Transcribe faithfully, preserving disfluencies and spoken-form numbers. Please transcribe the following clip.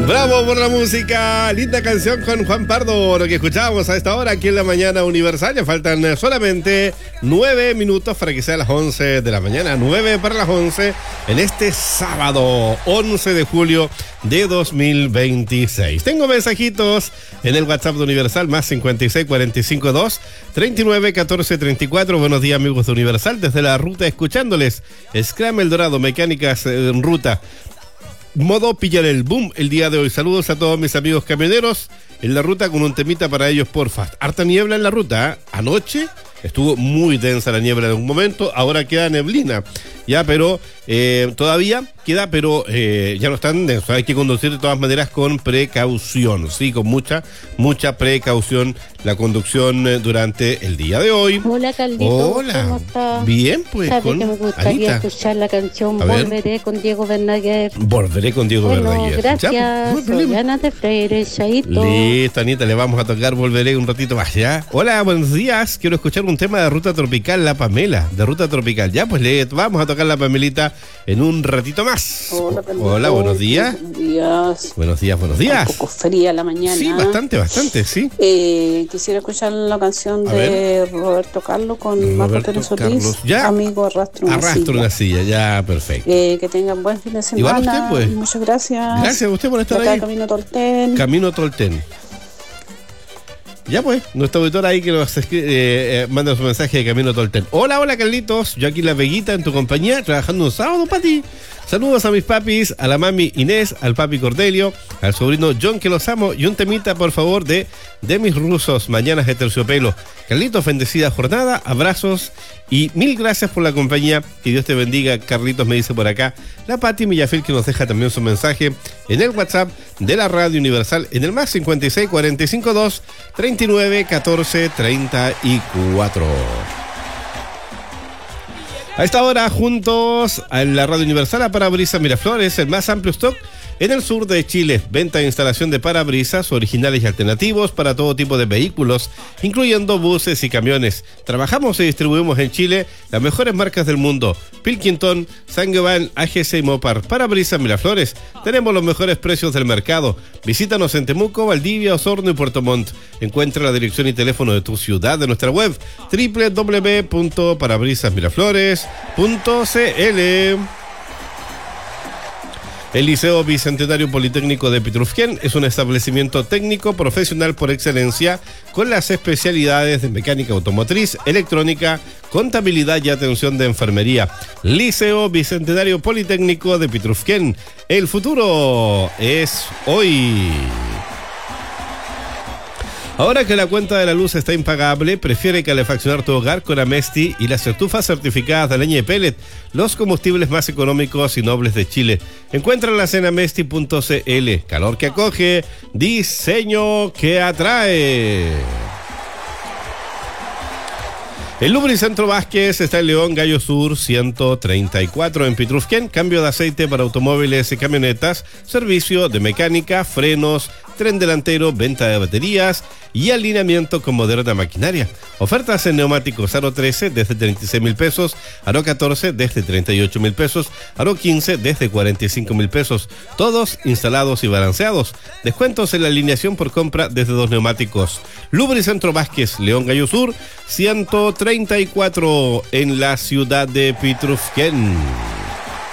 Bravo por la música, linda canción con Juan Pardo, lo que escuchábamos a esta hora aquí en la mañana universal. Ya faltan solamente nueve minutos para que sea las once de la mañana, nueve para las once en este sábado once de julio de dos mil veintiséis. Tengo mensajitos en el WhatsApp de Universal, más cincuenta y seis, cuarenta y cinco, dos, treinta y nueve, catorce, treinta y cuatro. Buenos días, amigos de Universal, desde la ruta escuchándoles. Scram El Dorado, mecánicas en ruta. Modo pillar el boom el día de hoy. Saludos a todos mis amigos camioneros en la ruta con un temita para ellos, porfa. Harta niebla en la ruta, ¿eh? Anoche estuvo muy densa la niebla en un momento, ahora queda neblina, ya, pero eh, todavía queda, pero eh, ya no están densos. Hay que conducir de todas maneras con precaución, sí, con mucha, mucha precaución la conducción eh, durante el día de hoy. Hola, Caldito. Hola. ¿Cómo estás? Bien, pues. ¿Sabes con que me gustaría Anita. escuchar la canción A ver. Volveré con Diego Verdaguer? Volveré con Diego Bueno, Verdaguer. gracias. Ya, pues, no hay Soy problema. Ana de Freire, Chaito. Listo, Anita, le vamos a tocar Volveré un ratito más, ¿ya? Hola, buenos días. Quiero escuchar un tema de Ruta Tropical, La Pamela, de Ruta Tropical. Ya, pues le vamos a tocar La Pamelita en un ratito más. Hola, Caldito. Hola, buenos días. Buenos días. Buenos días, buenos Un días. poco fría la mañana. Sí, bastante, bastante, sí. Eh, quisiera escuchar la canción A de Roberto Carlos con Marco Roberto Antonio Solís. Carlos. Ya. Amigo, arrastro una Arrastro silla. una silla, ya, perfecto. Eh, que tengan buen fin de semana. Igual usted, pues. Muchas gracias. Gracias a usted por estar Acá ahí. Camino Tolten. Camino Tolten. Ya pues, nuestro auditor ahí que nos escribe, eh, eh, manda su mensaje de Camino Tolten. Hola, hola Carlitos, yo aquí La Veguita en tu compañía, trabajando un sábado para ti. Saludos a mis papis, a la mami Inés, al papi Cordelio, al sobrino John que los amo y un temita por favor de de mis rusos, mañanas de terciopelo. Carlitos, bendecida jornada, abrazos y mil gracias por la compañía. Que Dios te bendiga, Carlitos, me dice por acá la Pati Millafil, que nos deja también su mensaje en el WhatsApp de la Radio Universal en el más cincuenta y seis, cuarenta y cinco, dos, treinta y nueve, catorce, treinta y cuatro. A esta hora, juntos en la Radio Universal, a Parabrisas Miraflores, el más amplio stock en el sur de Chile. Venta e instalación de parabrisas originales y alternativos para todo tipo de vehículos, incluyendo buses y camiones. Trabajamos y distribuimos en Chile las mejores marcas del mundo: Pilkington, Saint-Gobain, A G C y Mopar. Parabrisas Miraflores, tenemos los mejores precios del mercado. Visítanos en Temuco, Valdivia, Osorno y Puerto Montt. Encuentra la dirección y teléfono de tu ciudad de nuestra web doble u doble u doble u punto parabrisas miraflores punto c l. El Liceo Bicentenario Politécnico de Pitrufquén es un establecimiento técnico profesional por excelencia con las especialidades de mecánica automotriz, electrónica, contabilidad y atención de enfermería. Liceo Bicentenario Politécnico de Pitrufquén. El futuro es hoy. Ahora que la cuenta de la luz está impagable, prefiere calefaccionar tu hogar con Amesti y las estufas certificadas de leña y pellet, los combustibles más económicos y nobles de Chile. Encuéntralas en amesti punto c l. Calor que acoge, diseño que atrae. El Lubricentro Vázquez está en León, Gallo Sur ciento treinta y cuatro en Pitrufquén. Cambio de aceite para automóviles y camionetas, servicio de mecánica, frenos, tren delantero, venta de baterías y alineamiento con moderna maquinaria. Ofertas en neumáticos Aro trece desde treinta y seis mil pesos, Aro catorce desde treinta y ocho mil pesos, Aro quince desde cuarenta y cinco mil pesos, todos instalados y balanceados. Descuentos en la alineación por compra desde dos neumáticos. Lubricentro Vázquez, León, Gallo Sur ciento treinta y cuatro en la ciudad de Pitrufquén.